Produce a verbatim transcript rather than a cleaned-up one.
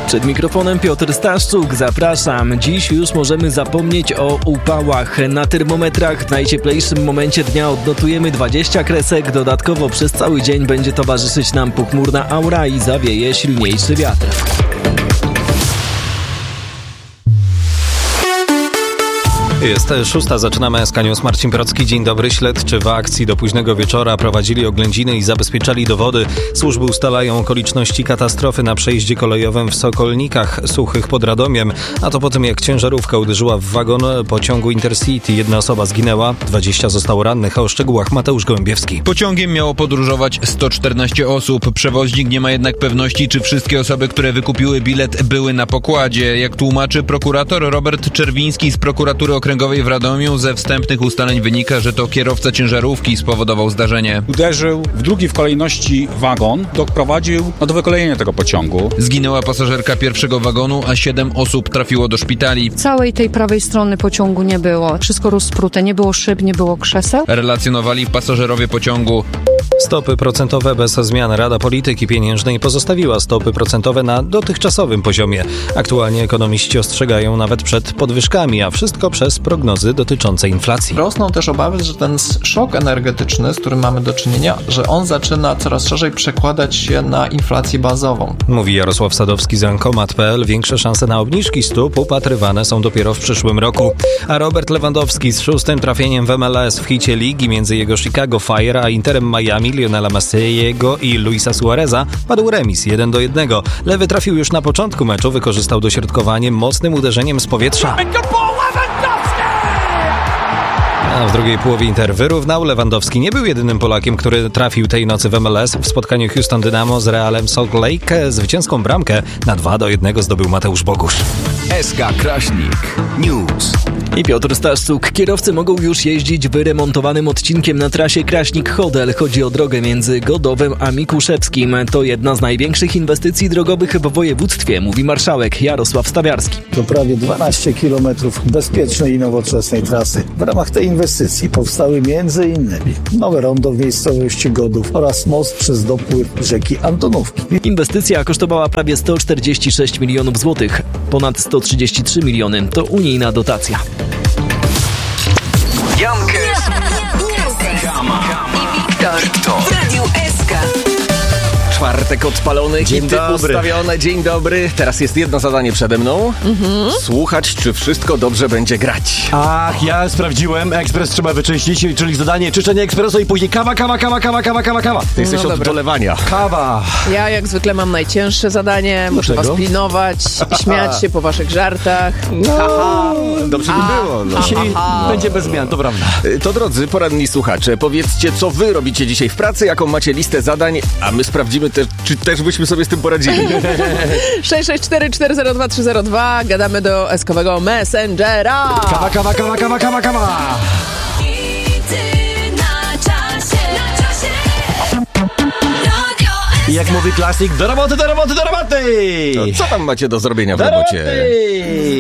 Przed mikrofonem Piotr Staszczuk, zapraszam. Dziś już możemy zapomnieć o upałach. Na termometrach w najcieplejszym momencie dnia odnotujemy dwadzieścia kresek. Dodatkowo przez cały dzień będzie towarzyszyć nam pochmurna aura i zawieje silniejszy wiatr. Jest szósta, zaczynamy S K News. Marcin Procki, dzień dobry. Śledczy w akcji do późnego wieczora prowadzili oględziny i zabezpieczali dowody. Służby ustalają okoliczności katastrofy na przejeździe kolejowym w Sokolnikach Suchych pod Radomiem. A to po tym, jak ciężarówka uderzyła w wagon pociągu Intercity. Jedna osoba zginęła, dwadzieścia zostało rannych. A o szczegółach Mateusz Gołębiewski. Pociągiem miało podróżować sto czternaście osób. Przewoźnik nie ma jednak pewności, czy wszystkie osoby, które wykupiły bilet, były na pokładzie. Jak tłumaczy prokurator Robert Czerwiński z prokuratury okręgowej w Radomiu, ze wstępnych ustaleń wynika, że to kierowca ciężarówki spowodował zdarzenie. Uderzył w drugi w kolejności wagon, doprowadził no, do wykolejenia tego pociągu. Zginęła pasażerka pierwszego wagonu, a siedem osób trafiło do szpitali. Całej tej prawej strony pociągu nie było. Wszystko rozprute, nie było szyb, nie było krzeseł. Relacjonowali pasażerowie pociągu. Stopy procentowe bez zmian. Rada Polityki Pieniężnej pozostawiła stopy procentowe na dotychczasowym poziomie. Aktualnie ekonomiści ostrzegają nawet przed podwyżkami, a wszystko przez prognozy dotyczące inflacji. Rosną też obawy, że ten szok energetyczny, z którym mamy do czynienia, że on zaczyna coraz szerzej przekładać się na inflację bazową. Mówi Jarosław Sadowski z Bankomat kropka p l. Większe szanse na obniżki stóp upatrywane są dopiero w przyszłym roku. A Robert Lewandowski z szóstym trafieniem w M L S w hicie ligi między jego Chicago Fire a Interem Miami Lionela Messiego i Luisa Suareza padł remis jeden do jednego. Lewy trafił już na początku meczu, wykorzystał dośrodkowanie mocnym uderzeniem z powietrza. A w drugiej połowie Inter wyrównał. Lewandowski nie był jedynym Polakiem, który trafił tej nocy w M L S. W spotkaniu Houston Dynamo z Realem Salt Lake zwycięską bramkę na dwa do jednego zdobył Mateusz Bogusz. S K Kraśnik News. I Piotr Staszczuk. Kierowcy mogą już jeździć wyremontowanym odcinkiem na trasie Kraśnik-Chodel. Chodzi o drogę między Godowem a Mikuszewskim. To jedna z największych inwestycji drogowych w województwie, mówi marszałek Jarosław Stawiarski. To prawie dwanaście kilometrów bezpiecznej i nowoczesnej trasy. W ramach tej inwestycji powstały między innymi nowe rondo w miejscowości Godów oraz most przez dopływ rzeki Antonówki. Inwestycja kosztowała prawie sto czterdzieści sześć milionów złotych. Ponad sto trzydzieści trzy miliony to unijna dotacja. Jankes, Kama i Wiktor w Radiu S K. Czwartek odpalony, hity ustawione. Dzień dobry. Teraz jest jedno zadanie przede mną. Mhm. Słuchać, czy wszystko dobrze będzie grać. Ach, ja sprawdziłem. Ekspres trzeba wyczyścić, czyli zadanie czyszczenie ekspresu i później kawa, kawa, kawa, kawa, kawa, kawa, kawa. Ty jesteś No od dobra. dolewania. Kawa. Ja jak zwykle mam najcięższe zadanie. Muszę Dlaczego? was pilnować, śmiać się po waszych żartach. Haha, dobrze by było. No. Dzisiaj będzie bez zmian, to prawda. To drodzy, poradni słuchacze, powiedzcie, co wy robicie dzisiaj w pracy, jaką macie listę zadań, a my sprawdzimy też, czy też byśmy sobie z tym poradzili. sześć sześć cztery cztery zero dwa trzy zero dwa. Gadamy do eskowego Messengera. Kawa, kawa, kawa, kawa, kawa, kawa. I jak mówi klasik, do roboty, do roboty, do roboty! No, co tam macie do zrobienia w Do robocie? roboty!